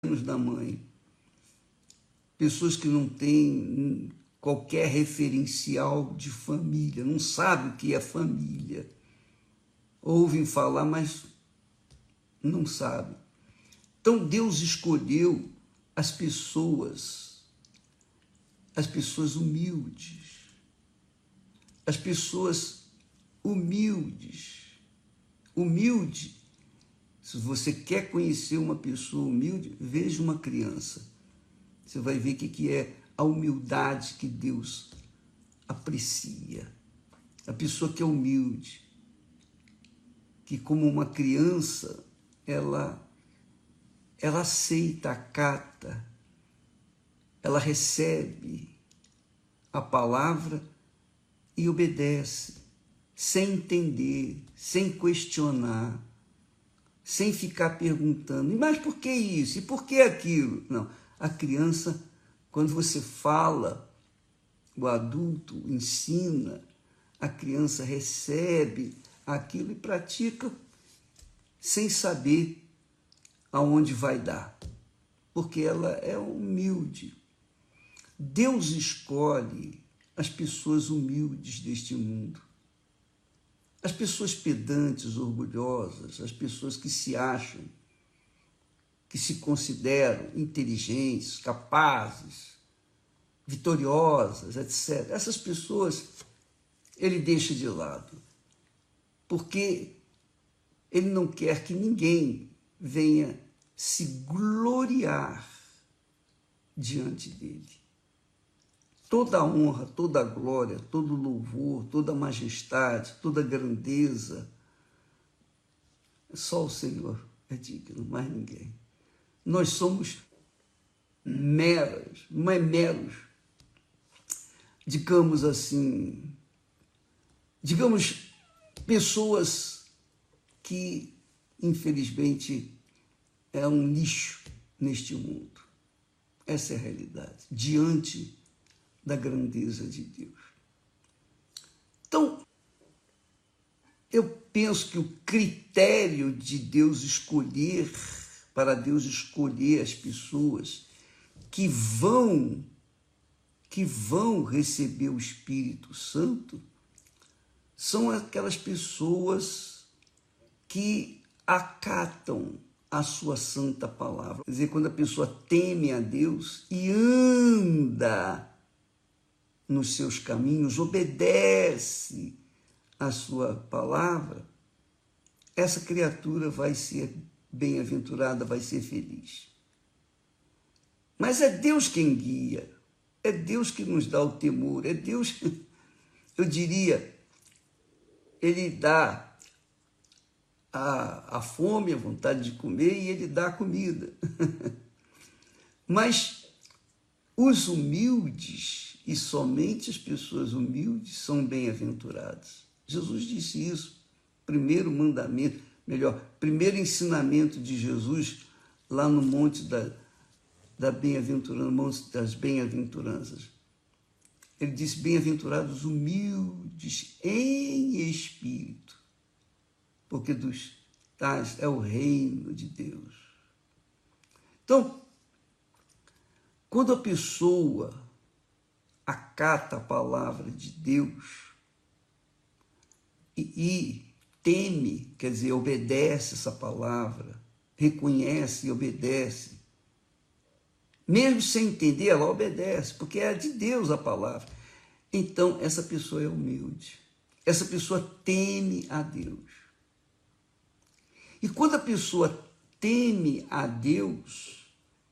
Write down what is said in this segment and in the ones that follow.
anos da mãe. Pessoas que não têm qualquer referencial de família, não sabem o que é família. Ouvem falar, mas não sabem. Então Deus escolheu as pessoas humildes, as pessoas humildes. Humilde, se você quer conhecer uma pessoa humilde, veja uma criança. Você vai ver o que é a humildade que Deus aprecia. A pessoa que é humilde, que como uma criança, ela aceita, acata, ela recebe a palavra e obedece, sem entender, sem questionar, sem ficar perguntando, mas por que isso? E por que aquilo? Não, a criança, quando você fala, o adulto ensina, a criança recebe aquilo e pratica sem saber aonde vai dar, porque ela é humilde. Deus escolhe as pessoas humildes deste mundo. As pessoas pedantes, orgulhosas, as pessoas que se acham, que se consideram inteligentes, capazes, vitoriosas, etc. Essas pessoas ele deixa de lado, porque ele não quer que ninguém venha se gloriar diante dele. Toda a honra, toda a glória, todo o louvor, toda a majestade, toda a grandeza, só o Senhor é digno, mais ninguém. Nós somos meros, digamos assim, pessoas que, infelizmente, é um lixo neste mundo. Essa é a realidade, diante da grandeza de Deus. Então, eu penso que o critério de Deus escolher, para Deus escolher as pessoas que vão receber o Espírito Santo, são aquelas pessoas que acatam a sua santa palavra. Quer dizer, quando a pessoa teme a Deus e anda nos seus caminhos, obedece a sua palavra, essa criatura vai ser bem-aventurada, vai ser feliz. Mas é Deus quem guia, é Deus que nos dá o temor, é Deus, eu diria, ele dá a fome, a vontade de comer e ele dá a comida. Mas os humildes, e somente as pessoas humildes são bem-aventuradas. Jesus disse isso, primeiro mandamento, primeiro ensinamento de Jesus lá no monte da bem-aventurança, monte das bem-aventuranças. Ele disse, bem-aventurados humildes em espírito, porque dos tais é o reino de Deus. Então, quando a pessoa acata a palavra de Deus e teme, quer dizer, obedece essa palavra, reconhece e obedece, mesmo sem entender, ela obedece, porque é de Deus a palavra. Então, essa pessoa é humilde, essa pessoa teme a Deus. E quando a pessoa teme a Deus,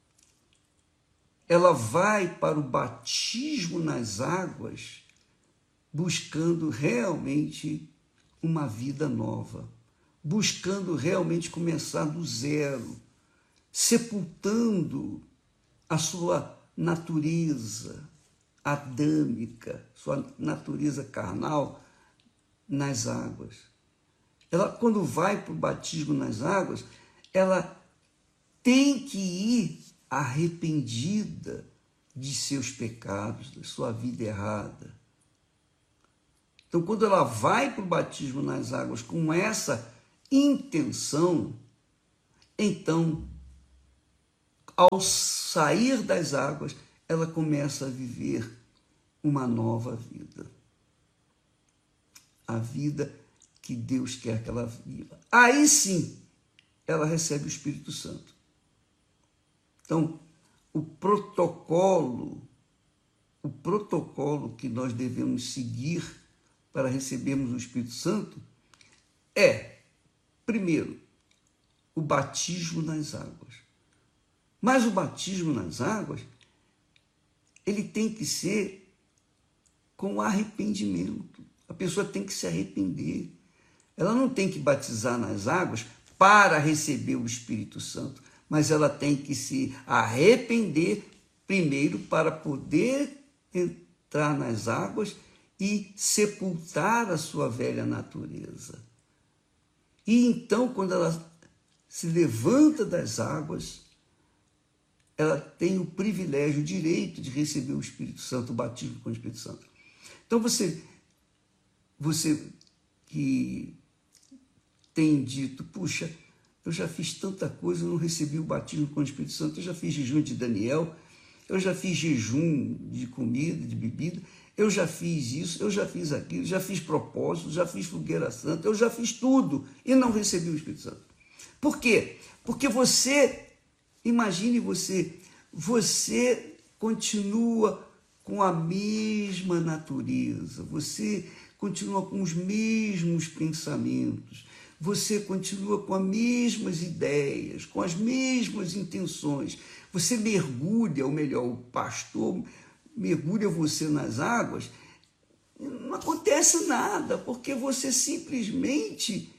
ela vai para o batismo nas águas, buscando realmente uma vida nova, buscando realmente começar do zero, sepultando a sua natureza adâmica, sua natureza carnal nas águas. Ela, quando vai para o batismo nas águas, ela tem que ir arrependida de seus pecados, da sua vida errada. Então, quando ela vai para o batismo nas águas com essa intenção, então ao sair das águas, ela começa a viver uma nova vida. A vida que Deus quer que ela viva. Aí sim, ela recebe o Espírito Santo. Então, o protocolo que nós devemos seguir para recebermos o Espírito Santo é, primeiro, o batismo nas águas. Mas o batismo nas águas, ele tem que ser com arrependimento. A pessoa tem que se arrepender. Ela não tem que batizar nas águas para receber o Espírito Santo, mas ela tem que se arrepender primeiro para poder entrar nas águas e sepultar a sua velha natureza. E então, quando ela se levanta das águas, ela tem o privilégio, o direito de receber o Espírito Santo, o batismo com o Espírito Santo. Então, você que tem dito, puxa, eu já fiz tanta coisa, eu não recebi o batismo com o Espírito Santo, eu já fiz jejum de Daniel, eu já fiz jejum de comida, de bebida, eu já fiz isso, eu já fiz aquilo, já fiz propósito, já fiz fogueira santa, eu já fiz tudo e não recebi o Espírito Santo. Por quê? Porque imagine você continua com a mesma natureza, você continua com os mesmos pensamentos, você continua com as mesmas ideias, com as mesmas intenções. Você mergulha, ou melhor, o pastor mergulha você nas águas, não acontece nada, porque você simplesmente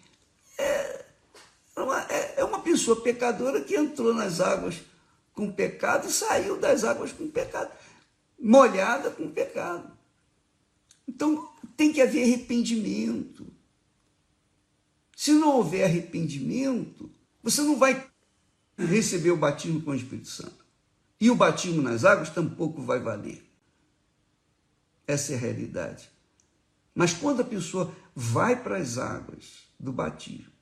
é uma pessoa pecadora que entrou nas águas com pecado e saiu das águas com pecado, molhada com pecado. Então, tem que haver arrependimento. Se não houver arrependimento, você não vai receber o batismo com o Espírito Santo. E o batismo nas águas tampouco vai valer. Essa é a realidade. Mas quando a pessoa vai para as águas do batismo,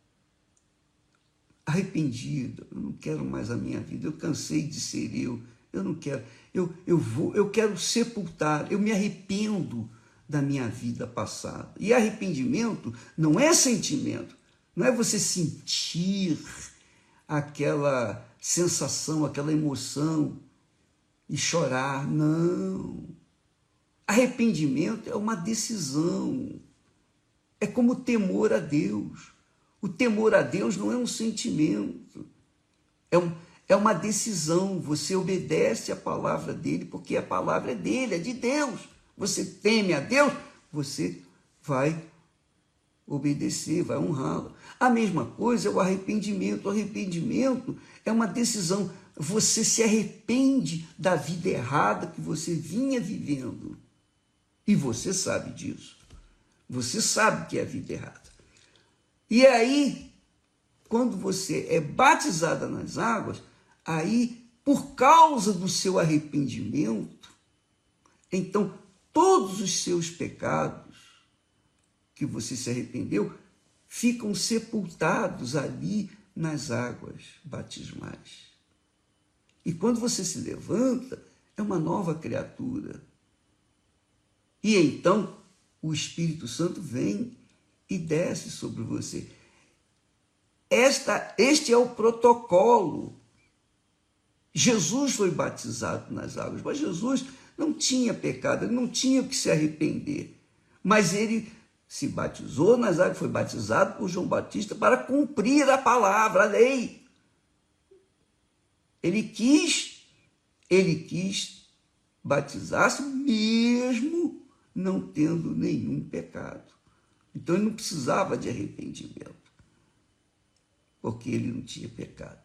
arrependida, eu não quero mais a minha vida, eu cansei de ser eu não quero, eu quero sepultar, eu me arrependo da minha vida passada. E arrependimento não é sentimento, não é você sentir aquela sensação, aquela emoção e chorar, não. Arrependimento é uma decisão, é como temor a Deus. O temor a Deus não é um sentimento, é uma decisão. Você obedece a palavra dele, porque a palavra é dele, é de Deus. Você teme a Deus, você vai obedecer, vai honrá-lo. A mesma coisa é o arrependimento. O arrependimento é uma decisão. Você se arrepende da vida errada que você vinha vivendo. E você sabe disso. Você sabe que é a vida errada. E aí, quando você é batizada nas águas, aí, por causa do seu arrependimento, então, todos os seus pecados que você se arrependeu ficam sepultados ali nas águas batismais. E quando você se levanta, é uma nova criatura. E então, o Espírito Santo vem e desce sobre você. Este é o protocolo. Jesus foi batizado nas águas, mas Jesus não tinha pecado, ele não tinha que se arrepender. Mas ele se batizou nas águas, foi batizado por João Batista para cumprir a palavra, a lei. Ele quis batizar-se mesmo não tendo nenhum pecado. Então ele não precisava de arrependimento, porque ele não tinha pecado.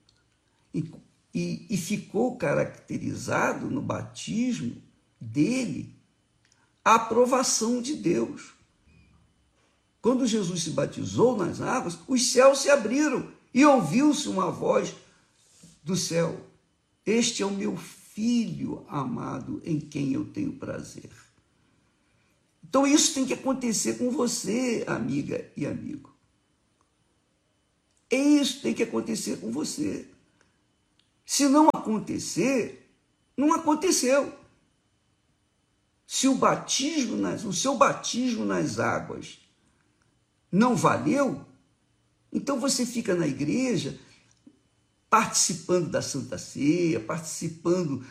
E ficou caracterizado no batismo dele a aprovação de Deus. Quando Jesus se batizou nas águas, os céus se abriram e ouviu-se uma voz do céu: este é o meu filho amado, em quem eu tenho prazer. Então isso tem que acontecer com você, amiga e amigo. Isso tem que acontecer com você. Se não acontecer, não aconteceu. Se o seu batismo nas águas não valeu, então você fica na igreja participando da Santa Ceia, participando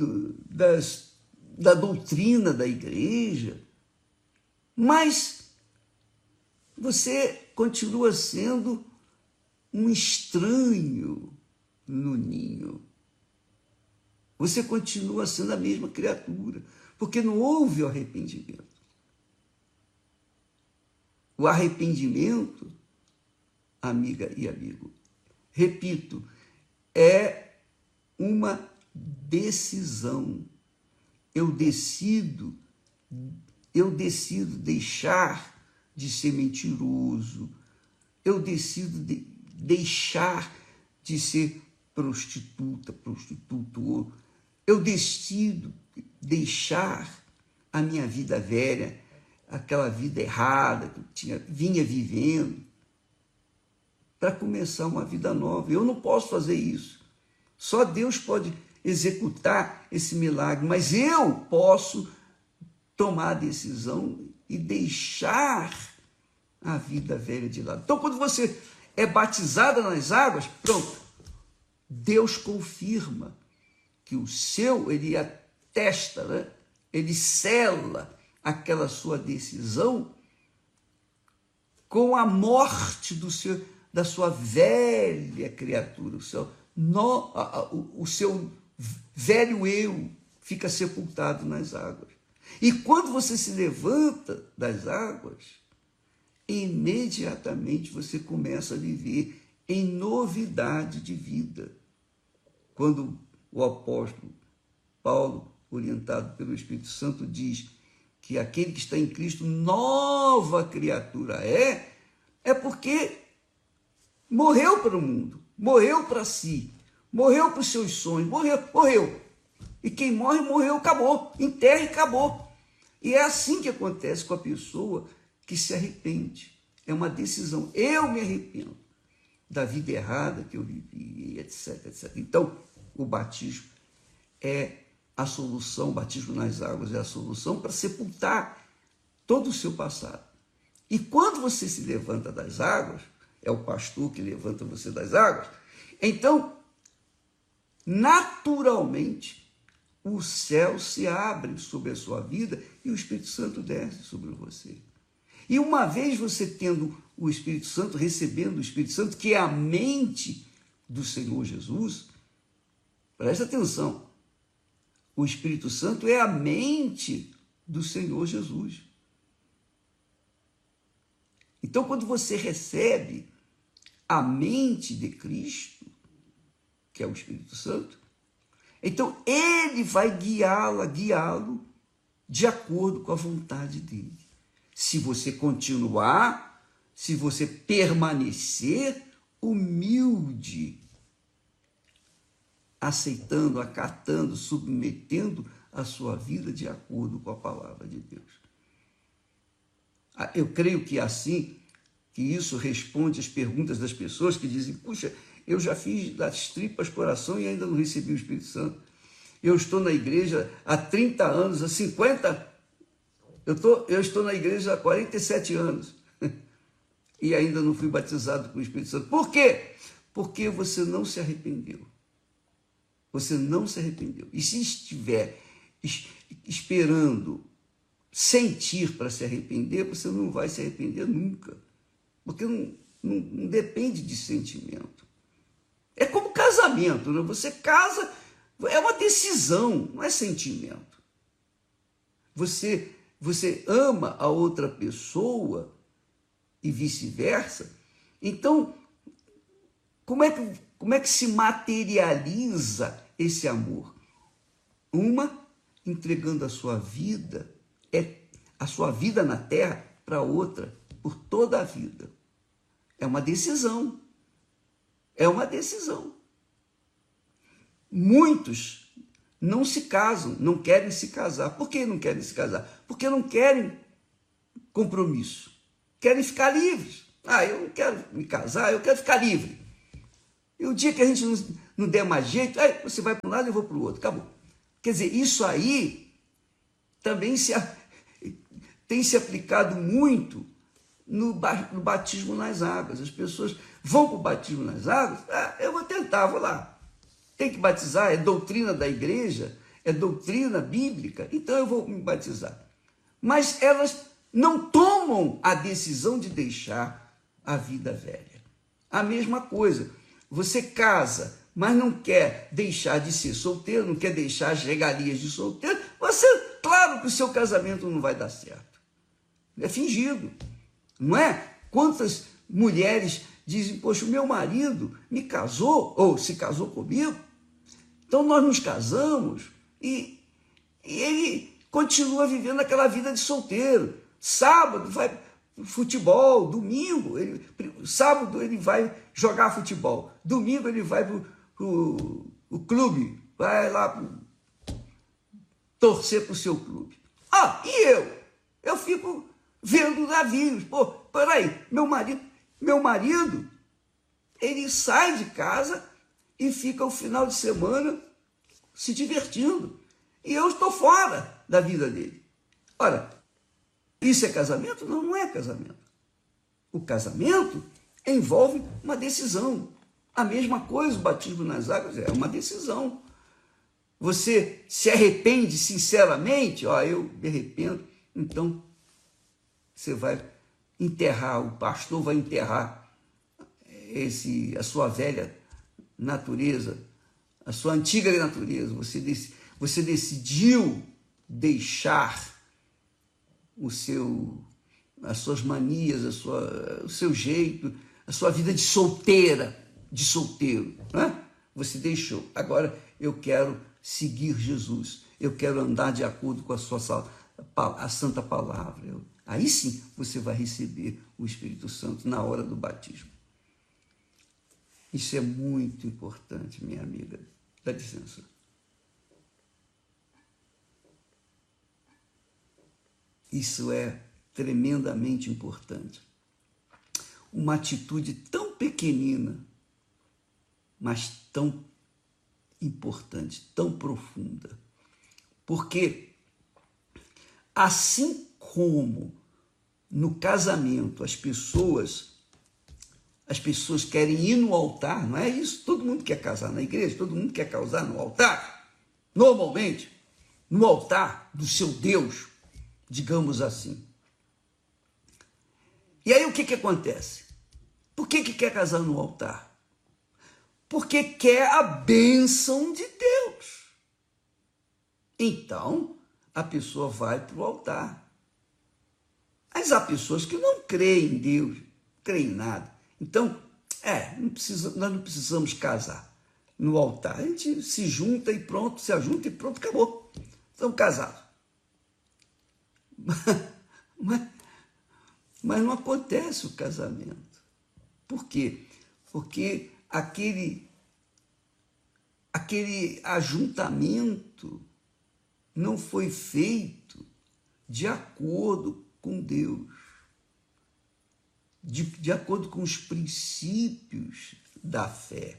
da doutrina da igreja, mas você continua sendo um estranho no ninho. Você continua sendo a mesma criatura, porque não houve o arrependimento. O arrependimento, amiga e amigo, repito, é uma decisão. Eu decido deixar de ser mentiroso, eu decido deixar de ser prostituta, prostituto, eu decido deixar a minha vida velha, aquela vida errada que eu vinha vivendo, para começar uma vida nova. Eu não posso fazer isso. Só Deus pode executar esse milagre, mas eu posso tomar a decisão e deixar a vida velha de lado. Então, quando você é batizada nas águas, pronto, Deus confirma que ele atesta, né? Ele sela aquela sua decisão com a morte da sua velha criatura, o seu velho eu fica sepultado nas águas. E quando você se levanta das águas, imediatamente você começa a viver em novidade de vida. Quando o apóstolo Paulo, orientado pelo Espírito Santo, diz que aquele que está em Cristo, nova criatura é porque morreu para o mundo, morreu para si, morreu para os seus sonhos, morreu. E quem morre, morreu, acabou, enterra e acabou. E é assim que acontece com a pessoa que se arrepende. É uma decisão. Eu me arrependo da vida errada que eu vivi, etc, etc. Então, o batismo é a solução, o batismo nas águas é a solução para sepultar todo o seu passado. E quando você se levanta das águas, é o pastor que levanta você das águas, então, naturalmente, o céu se abre sobre a sua vida e o Espírito Santo desce sobre você. E uma vez você tendo o Espírito Santo, recebendo o Espírito Santo, que é a mente do Senhor Jesus, presta atenção, o Espírito Santo é a mente do Senhor Jesus. Então, quando você recebe a mente de Cristo, que é o Espírito Santo, então ele vai guiá-lo de acordo com a vontade dele. Se você continuar, se você permanecer humilde, aceitando, acatando, submetendo a sua vida de acordo com a palavra de Deus. Eu creio que é assim, que isso responde às perguntas das pessoas que dizem, puxa, eu já fiz das tripas coração e ainda não recebi o Espírito Santo. Eu estou na igreja há 30 anos, há 50, eu estou na igreja há 47 anos e ainda não fui batizado com o Espírito Santo. Por quê? Porque você não se arrependeu. Você não se arrependeu. E se estiver esperando sentir para se arrepender, você não vai se arrepender nunca. Porque não depende de sentimento. É como casamento, né? Você casa, é uma decisão, não é sentimento. Você ama a outra pessoa e vice-versa. Então, como é que se materializa esse amor? Uma, entregando a sua vida na terra para outra, por toda a vida. É uma decisão. É uma decisão. Muitos não se casam, não querem se casar. Por que não querem se casar? Porque não querem compromisso. Querem ficar livres. Eu não quero me casar, eu quero ficar livre. E o dia que a gente não der mais jeito, aí você vai para um lado e eu vou para o outro, acabou. Quer dizer, isso aí também tem se aplicado muito no batismo nas águas. As pessoas vão para o batismo nas águas, eu vou tentar, vou lá. Tem que batizar, é doutrina da igreja, é doutrina bíblica, então eu vou me batizar. Mas elas não tomam a decisão de deixar a vida velha. A mesma coisa, você casa, mas não quer deixar de ser solteiro, não quer deixar as regalias de solteiro, claro que o seu casamento não vai dar certo. É fingido, não é? Quantas mulheres dizem, poxa, o meu marido me casou, ou se casou comigo, então nós nos casamos e ele continua vivendo aquela vida de solteiro. Sábado vai pro futebol, domingo, sábado ele vai jogar futebol, domingo ele vai pro clube, vai lá torcer para o seu clube. E eu? Eu fico vendo navios. Pô, peraí, meu marido, ele sai de casa e fica o final de semana se divertindo. E eu estou fora da vida dele. Ora, isso é casamento? Não, não é casamento. O casamento envolve uma decisão. A mesma coisa, o batismo nas águas é uma decisão. Você se arrepende sinceramente? Eu me arrependo. Então, você vai enterrar, o pastor vai enterrar a sua velha natureza, a sua antiga natureza. Você decidiu deixar as suas manias, o seu jeito, a sua vida de solteiro, né? Você deixou. Agora eu quero seguir Jesus. Eu quero andar de acordo com a santa palavra. Aí sim você vai receber o Espírito Santo na hora do batismo. Isso é muito importante, minha amiga. Dá licença. Isso é tremendamente importante. Uma atitude tão pequenina, mas tão importante, tão profunda. Porque assim como no casamento as pessoas querem ir no altar, não é isso? Todo mundo quer casar na igreja, todo mundo quer casar no altar. Normalmente, no altar do seu Deus, digamos assim. E aí o que acontece? Por que quer casar no altar? Porque quer a bênção de Deus. Então, a pessoa vai para o altar. Mas há pessoas que não creem em Deus, creem em nada. Então, nós não precisamos casar no altar. A gente se junta e pronto, se ajunta e pronto, acabou. Estamos casados. Mas não acontece o casamento. Por quê? Porque aquele ajuntamento não foi feito de acordo com Deus, de acordo com os princípios da fé.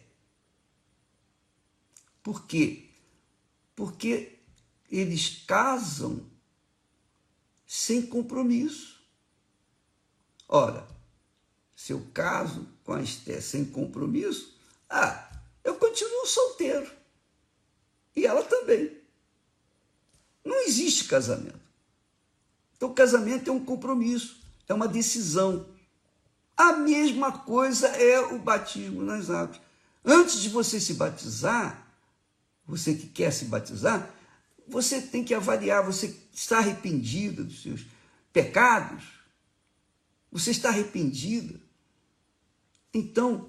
Por quê? Porque eles casam sem compromisso. Ora, se eu caso com a Esté sem compromisso, eu continuo solteiro. E ela também. Não existe casamento. Então, casamento é um compromisso, é uma decisão. A mesma coisa é o batismo nas águas. Antes de você se batizar, você que quer se batizar, você tem que avaliar, você está arrependida dos seus pecados? Você está arrependida? Então,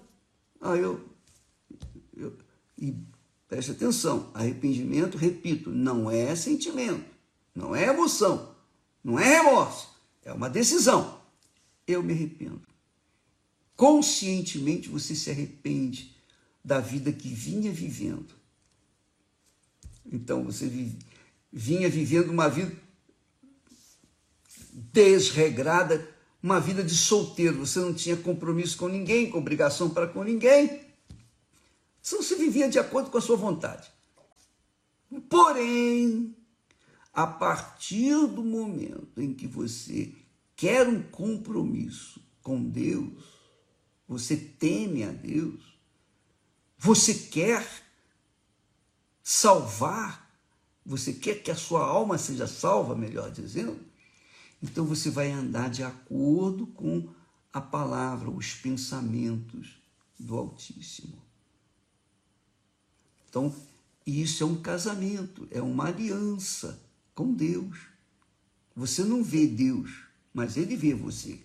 e preste atenção, arrependimento, repito, não é sentimento, não é emoção, não é remorso, é uma decisão. Eu me arrependo. Conscientemente você se arrepende da vida que vinha vivendo. Então você vinha vivendo uma vida desregrada, uma vida de solteiro. Você não tinha compromisso com ninguém, com obrigação para com ninguém. Senão você vivia de acordo com a sua vontade. Porém, a partir do momento em que você quer um compromisso com Deus, você teme a Deus, você quer salvar, você quer que a sua alma seja salva, melhor dizendo, então você vai andar de acordo com a palavra, os pensamentos do Altíssimo. Então, isso é um casamento, é uma aliança com Deus. Você não vê Deus, mas Ele vê você.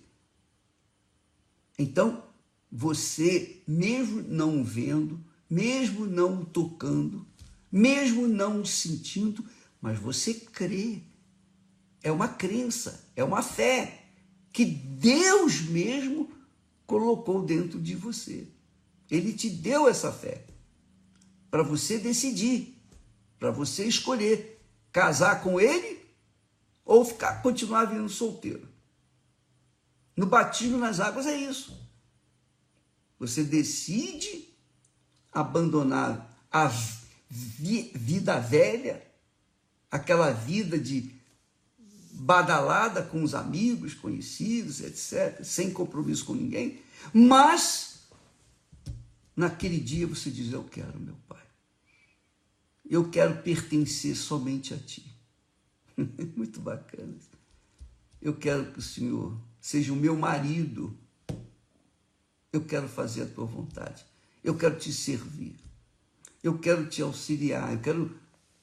Então, você, mesmo não vendo, mesmo não tocando, mesmo não sentindo, mas você crê. É uma crença, é uma fé que Deus mesmo colocou dentro de você. Ele te deu essa fé para você decidir, para você escolher casar com Ele ou continuar vivendo solteiro. No batismo nas águas é isso. Você decide abandonar a vida velha, aquela vida de badalada com os amigos, conhecidos, etc., sem compromisso com ninguém, mas naquele dia você diz: eu quero, meu Pai, eu quero pertencer somente a Ti. Muito bacana. Eu quero que o Senhor seja o meu marido, eu quero fazer a Tua vontade, eu quero Te servir, eu quero Te auxiliar, eu quero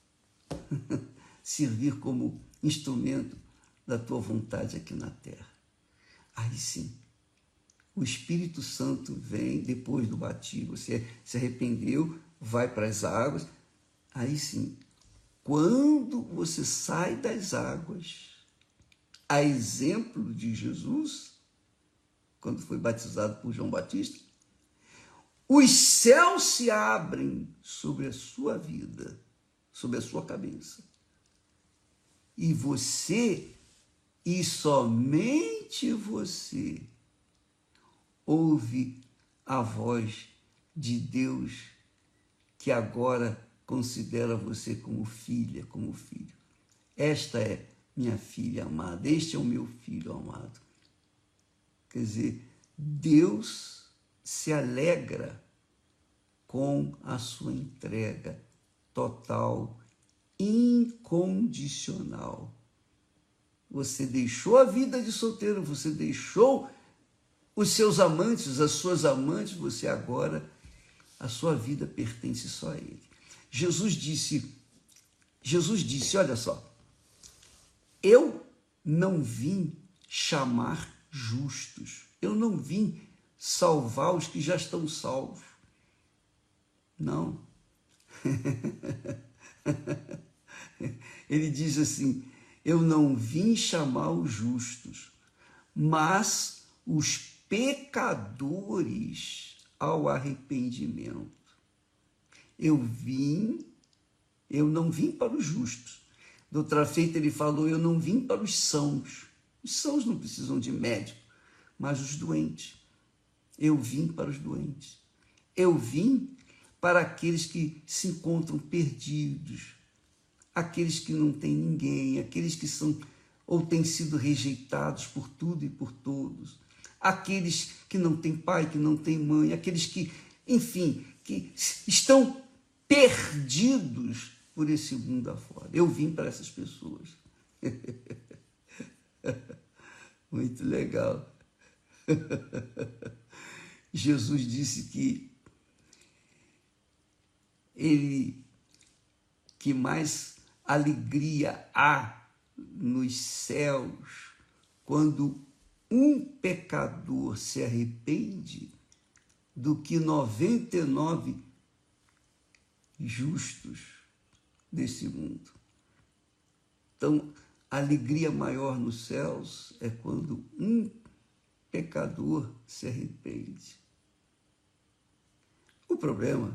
servir como instrumento da Tua vontade aqui na terra. Aí sim, o Espírito Santo vem depois do batismo, você se arrependeu, vai para as águas, aí sim, quando você sai das águas, a exemplo de Jesus, quando foi batizado por João Batista, os céus se abrem sobre a sua vida, sobre a sua cabeça. E você, e somente você, ouve a voz de Deus que agora considera você como filha, como filho. Esta é minha filha amada, este é o meu filho amado. Quer dizer, Deus se alegra com a sua entrega total, incondicional. Você deixou a vida de solteiro, você deixou os seus amantes, as suas amantes, você agora, a sua vida pertence só a Ele. Jesus disse, olha só, eu não vim chamar justos, eu não vim salvar os que já estão salvos. Não. Ele diz assim, eu não vim chamar os justos, mas os pecadores ao arrependimento. Eu não vim para os justos. De outra feita ele falou, eu não vim para os sãos. Os sãos não precisam de médico, mas os doentes. Eu vim para os doentes. Eu vim para aqueles que se encontram perdidos, aqueles que não têm ninguém, aqueles que são ou têm sido rejeitados por tudo e por todos, aqueles que não têm pai, que não têm mãe, aqueles que, enfim, que estão perdidos por esse mundo afora. Eu vim para essas pessoas. Muito legal. Jesus disse que mais alegria há nos céus quando um pecador se arrepende do que 99 justos desse mundo. Então, a alegria maior nos céus é quando um pecador se arrepende. O problema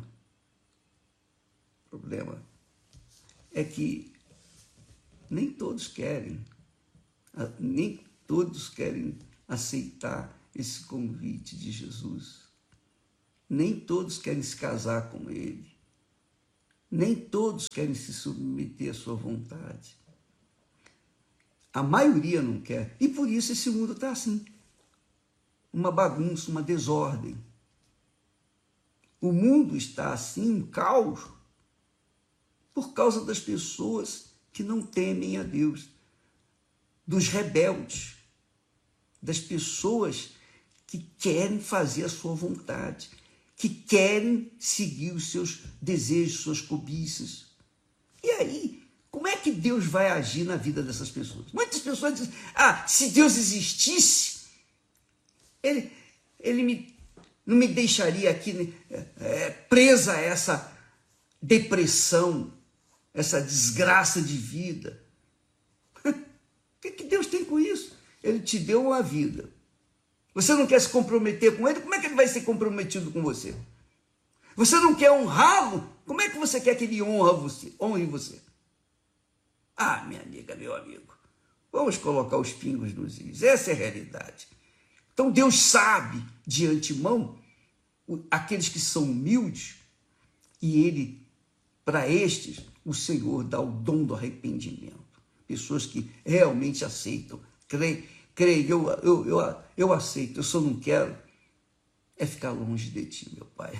é que nem todos querem aceitar esse convite de Jesus. Nem todos querem se casar com ele. Nem todos querem se submeter à sua vontade. A maioria não quer. E por isso esse mundo está assim. Uma bagunça, uma desordem. O mundo está assim, um caos, por causa das pessoas que não temem a Deus, dos rebeldes, das pessoas que querem fazer a sua vontade, que querem seguir os seus desejos, suas cobiças. E aí, como é que Deus vai agir na vida dessas pessoas? Muitas pessoas dizem, se Deus existisse, ele não me deixaria aqui presa a essa depressão, essa desgraça de vida. O que Deus tem com isso? Ele te deu uma vida. Você não quer se comprometer com ele? Como é que ele vai ser comprometido com você? Você não quer honrá-lo? Como é que você quer que ele honre você? Minha amiga, meu amigo, vamos colocar os pingos nos is. Essa é a realidade. Então Deus sabe de antemão aqueles que são humildes, e ele, para estes, o Senhor dá o dom do arrependimento. Pessoas que realmente aceitam, creem, eu aceito, eu só não quero ficar longe de ti, meu Pai.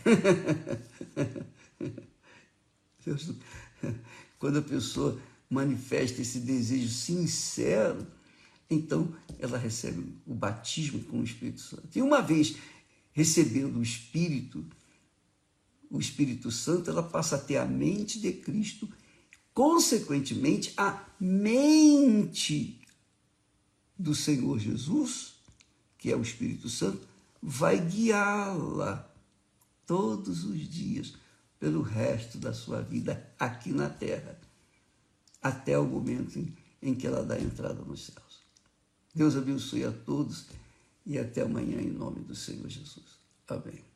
Quando a pessoa manifesta esse desejo sincero, então ela recebe o batismo com o Espírito Santo. E uma vez recebendo o Espírito Santo, ela passa a ter a mente de Cristo, consequentemente, a mente do Senhor Jesus, que é o Espírito Santo, vai guiá-la todos os dias pelo resto da sua vida aqui na terra, até o momento em que ela dá entrada nos céus. Deus abençoe a todos e até amanhã em nome do Senhor Jesus. Amém.